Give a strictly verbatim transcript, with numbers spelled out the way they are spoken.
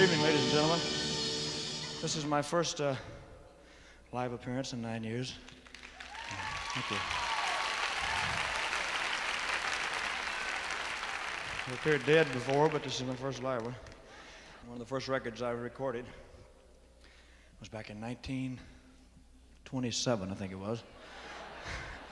evening, ladies and gentlemen. This is my first uh, live appearance in nine years. Thank you. I've appeared dead before, but this is my first live one. One of the first records I recorded was back in nineteen twenty-seven, I think it was.